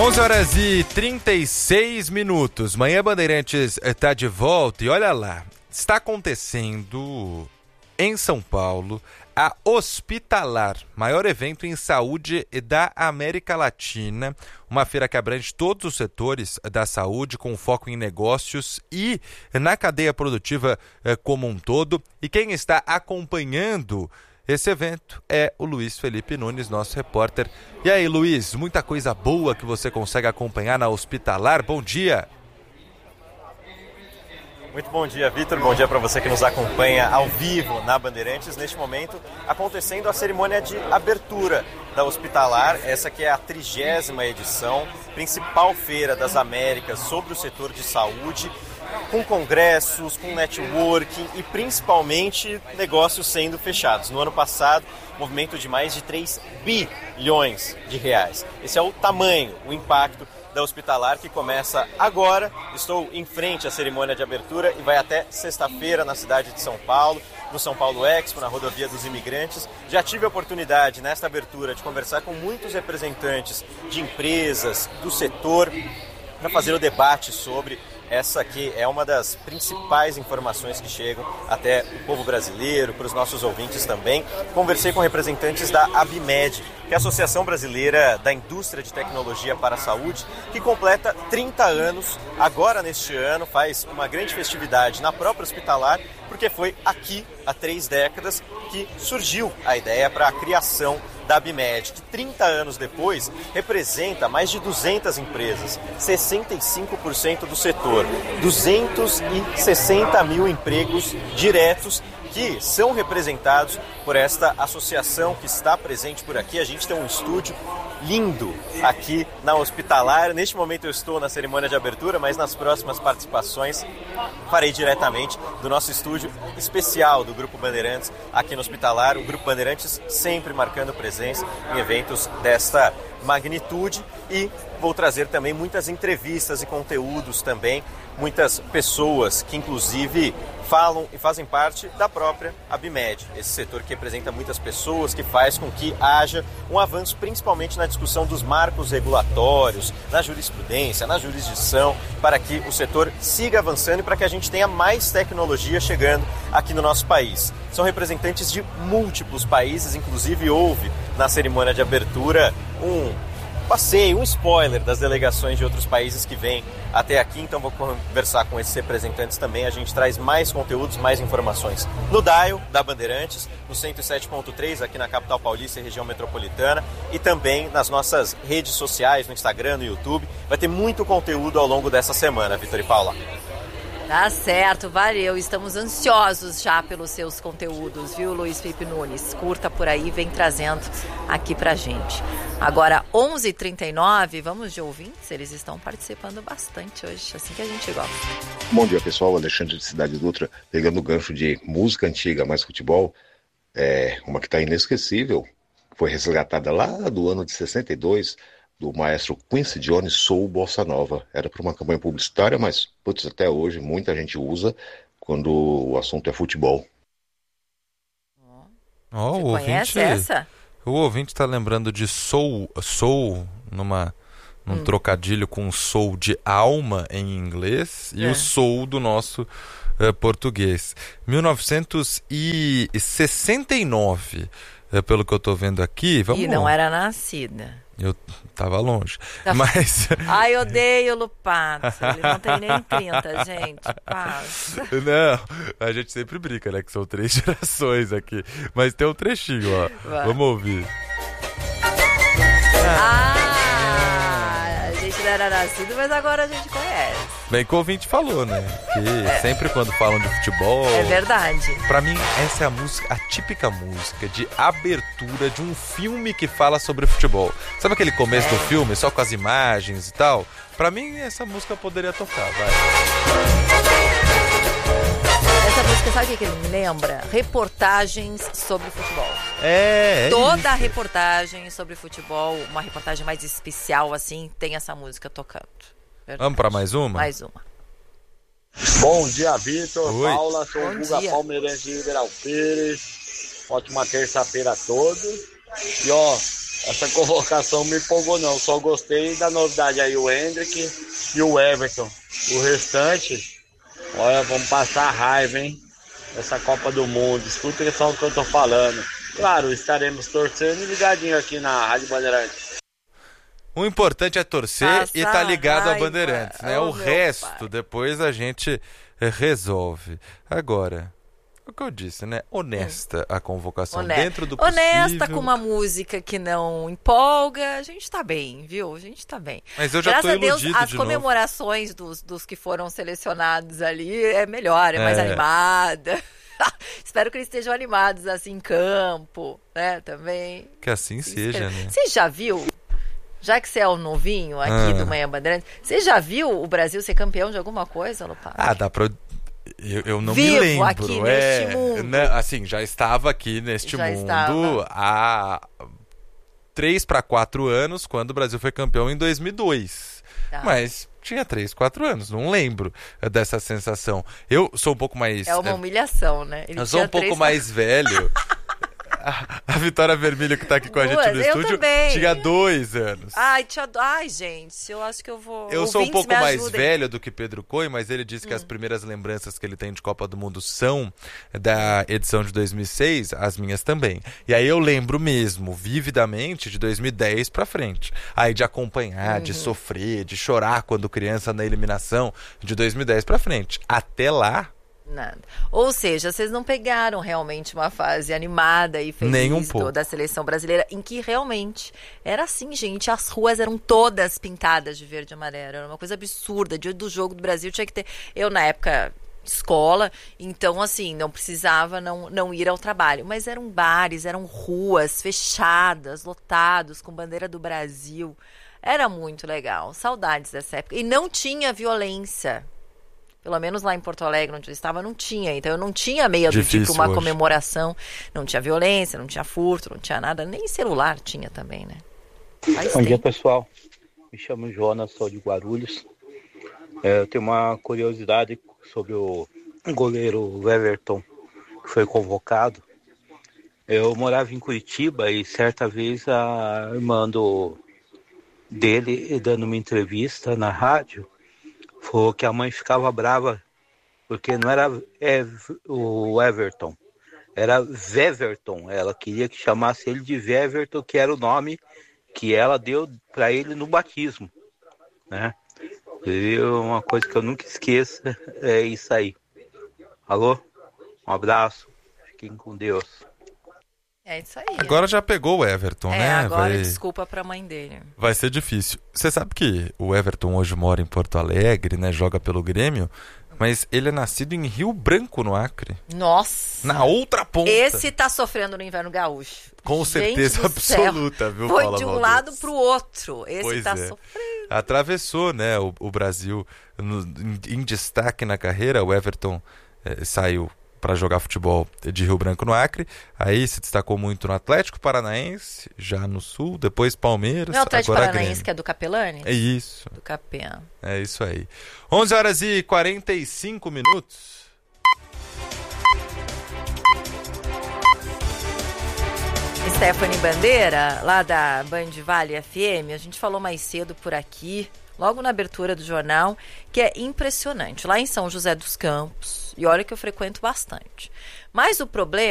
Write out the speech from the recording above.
11h36. Manhã Bandeirantes está de volta e olha lá, está acontecendo em São Paulo a Hospitalar, maior evento em saúde da América Latina, uma feira que abrange todos os setores da saúde, com foco em negócios e na cadeia produtiva como um todo. E quem está acompanhando esse evento é o Luiz Felipe Nunes, nosso repórter. E aí, Luiz, muita coisa boa que você consegue acompanhar na Hospitalar. Bom dia! Muito bom dia, Vitor. Bom dia para você que nos acompanha ao vivo na Bandeirantes. Neste momento, acontecendo a cerimônia de abertura da Hospitalar. Essa que é a 30ª edição, principal feira das Américas sobre o setor de saúde, com congressos, com networking e principalmente negócios sendo fechados. No ano passado, movimento de mais de 3 bilhões de reais. Esse é o tamanho, o impacto da Hospitalar, que começa agora. Estou em frente à cerimônia de abertura e vai até sexta-feira na cidade de São Paulo, no São Paulo Expo, na Rodovia dos Imigrantes. Já tive a oportunidade nesta abertura de conversar com muitos representantes de empresas, do setor, para fazer o debate sobre essa que é uma das principais informações que chegam até o povo brasileiro, para os nossos ouvintes também. Conversei com representantes da ABMED, que é a Associação Brasileira da Indústria de Tecnologia para a Saúde, que completa 30 anos, agora neste ano, faz uma grande festividade na própria Hospitalar, porque foi aqui, há 3 décadas, que surgiu a ideia para a criação da ABMED, que 30 anos depois representa mais de 200 empresas, 65% do setor, 260 mil empregos diretos que são representados por esta associação que está presente por aqui. A gente tem um estúdio lindo aqui na Hospitalar. Neste momento eu estou na cerimônia de abertura, mas nas próximas participações farei diretamente do nosso estúdio especial do Grupo Bandeirantes aqui no Hospitalar. O Grupo Bandeirantes sempre marcando presença em eventos desta magnitude, e vou trazer também muitas entrevistas e conteúdos também, muitas pessoas que inclusive falam e fazem parte da própria ABMED, esse setor que representa muitas pessoas, que faz com que haja um avanço principalmente na discussão dos marcos regulatórios, na jurisprudência, na jurisdição, para que o setor siga avançando e para que a gente tenha mais tecnologia chegando aqui no nosso país. São representantes de múltiplos países, inclusive houve na cerimônia de abertura um passeio, um spoiler das delegações de outros países que vêm até aqui, então vou conversar com esses representantes também. A gente traz mais conteúdos, mais informações no Dial da Bandeirantes, no 107.3 aqui na capital paulista e região metropolitana, e também nas nossas redes sociais, no Instagram, no YouTube. Vai ter muito conteúdo ao longo dessa semana, Vitor e Paula. Tá certo, valeu. Estamos ansiosos já pelos seus conteúdos, viu, Luiz Felipe Nunes? Curta por aí, vem trazendo aqui pra gente. Agora, 11h39, vamos de ouvintes, eles estão participando bastante hoje, assim que a gente gosta. Bom dia, pessoal. Alexandre de Cidade Dutra, pegando o gancho de música antiga, mais futebol, uma que tá inesquecível, foi resgatada lá do ano de 62, do maestro Quincy Jones, Soul Bossa Nova. Era para uma campanha publicitária, mas, putz, até hoje muita gente usa quando o assunto é futebol. Você conhece essa? O ouvinte está lembrando de soul num trocadilho com soul de alma em inglês e o soul do nosso português. 1969, pelo que eu estou vendo aqui. Vamos... E não era nascida. Eu tava longe, mas... Ai, odeio Lupato, ele não tem nem 30, gente, passa. Não, a gente sempre brinca, né, que são 3 gerações aqui, mas tem um trechinho, ó. Vai. Vamos ouvir. A gente não era nascido, mas agora a gente conhece. Bem que o ouvinte falou, né, que sempre quando falam de futebol... É verdade. Pra mim, essa é a música, a típica música de abertura de um filme que fala sobre futebol. Sabe aquele começo do filme, só com as imagens e tal? Pra mim, essa música poderia tocar, vai. Essa música, sabe o que ele me lembra? Reportagens sobre futebol. Toda a reportagem sobre futebol, uma reportagem mais especial assim, tem essa música tocando. Verdade. Vamos para mais uma? Mais uma. Bom dia, Vitor, Oi. Paula, sou o Guga Palmeirense de Ribeirão Pires. Ótima terça-feira a todos. E essa convocação me empolgou não. Só gostei da novidade aí, o Hendrick e o Everton. O restante, olha, vamos passar raiva, hein? Essa Copa do Mundo. Escuta só o que eu tô falando. Claro, estaremos torcendo e ligadinho aqui na Rádio Bandeirantes. O importante é torcer Passa e tá ligado a raiva. Bandeirantes, né? Oh, o meu resto, pai. depois a gente resolve. Agora, o que eu disse, né? Honesta a convocação, dentro do possível. Honesta, com uma música que não empolga, a gente tá bem, viu? A gente tá bem. Mas eu já Graças tô a Deus, iludido as de novo. comemorações dos que foram selecionados ali é melhor, é mais É. animada. Espero que eles estejam animados assim em campo, né? Também. Que assim seja, né? Você já viu? Já que você é o novinho aqui do Manhã Bandeirantes, você já viu o Brasil ser campeão de alguma coisa, Lopar? Ah, dá pra... Eu não Vivo me lembro. aqui neste mundo. Né, assim, já estava aqui neste Já mundo estava. há 3 para 4 anos, quando o Brasil foi campeão em 2002. Tá. Mas tinha 3, 4 anos, não lembro dessa sensação. Eu sou um pouco mais... É uma humilhação, né? Ele Eu sou tinha um pouco 3, mais velho. A Vitória Vermelho, que tá aqui com a gente no Eu estúdio, também. tinha 2 anos. Ai, gente, eu acho que eu vou... Eu sou um Ouvintes, pouco me mais ajudem. velho do que Pedro Coelho, mas ele disse que as primeiras lembranças que ele tem de Copa do Mundo são da edição de 2006, as minhas também. E aí eu lembro mesmo, vividamente, de 2010 pra frente. Aí de acompanhar, de sofrer, de chorar quando criança na eliminação, de 2010 pra frente. Até lá, Nada. Ou seja, vocês não pegaram realmente uma fase animada e feliz Nem um pouco. da seleção brasileira, em que realmente era assim, gente, as ruas eram todas pintadas de verde e amarelo, era uma coisa absurda. Dia do jogo do Brasil tinha que ter... Eu, na época, escola, então, assim, não precisava não ir ao trabalho, mas eram bares, eram ruas fechadas, lotados, com bandeira do Brasil. Era muito legal, saudades dessa época. E não tinha violência. Pelo menos lá em Porto Alegre, onde eu estava, não tinha. Então eu não tinha medo de Difícil uma hoje. comemoração. Não tinha violência, não tinha furto, não tinha nada. Nem celular tinha também, né? Faz Bom dia, tempo. pessoal. Me chamo Jonas, sou de Guarulhos. Eu tenho uma curiosidade sobre o goleiro Everton, que foi convocado. Eu morava em Curitiba e certa vez a irmã dele, dando uma entrevista na rádio, falou que a mãe ficava brava porque não era o Everton, era Veverton. Ela queria que chamasse ele de Veverton, que era o nome que ela deu para ele no batismo, né? E uma coisa que eu nunca esqueço é isso aí. Alô? Um abraço. Fiquem com Deus. É isso aí. agora já pegou o Everton, né? Agora desculpa pra mãe dele. Vai ser difícil. Você sabe que o Everton hoje mora em Porto Alegre, né? Joga pelo Grêmio, mas ele é nascido em Rio Branco, no Acre. Nossa! Na outra ponta. Esse tá sofrendo no inverno gaúcho. Com Gente certeza do céu. absoluta, viu, Foi Paula de um Valdez? lado pro outro. Esse Pois tá é. sofrendo. Atravessou, né, o Brasil em destaque na carreira. O Everton saiu para jogar futebol de Rio Branco, no Acre. Aí se destacou muito no Atlético Paranaense, já no Sul, depois Palmeiras, Não é o Atlético agora Paranaense Grêmio. que é do Capelani? É isso, Do Capena. é isso aí. 11h45. Stephanie Bandeira, lá da Band Vale FM, a gente falou mais cedo por aqui, logo na abertura do jornal, que é impressionante. Lá em São José dos Campos, e olha que eu frequento bastante. Mas o problema